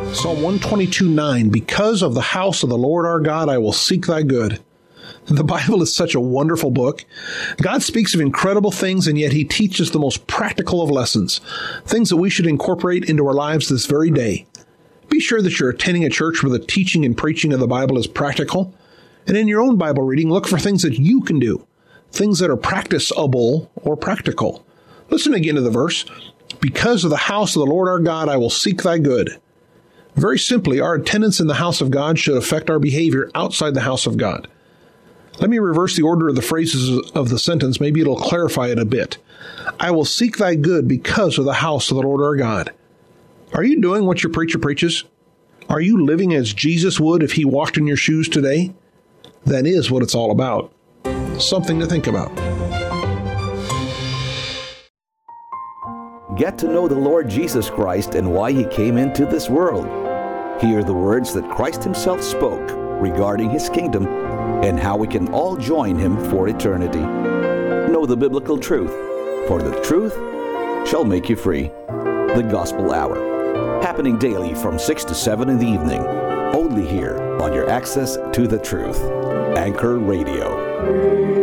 Psalm 122:9, because of the house of the Lord our God, I will seek thy good. The Bible is such a wonderful book. God speaks of incredible things, and yet he teaches the most practical of lessons, things that we should incorporate into our lives this very day. Be sure that you're attending a church where the teaching and preaching of the Bible is practical. And in your own Bible reading, look for things that you can do, things that are practicable or practical. Listen again to the verse, because of the house of the Lord our God, I will seek thy good. Very simply, our attendance in the house of God should affect our behavior outside the house of God. Let me reverse the order of the phrases of the sentence. Maybe it'll clarify it a bit. I will seek thy good because of the house of the Lord our God. Are you doing what your preacher preaches? Are you living as Jesus would if he walked in your shoes today? That is what it's all about. Something to think about. Get to know the Lord Jesus Christ and why he came into this world. Hear the words that Christ himself spoke regarding his kingdom and how we can all join him for eternity. Know the biblical truth, for the truth shall make you free. The Gospel Hour, happening daily from 6 to 7 in the evening, only here on your access to the truth. Anchor Radio.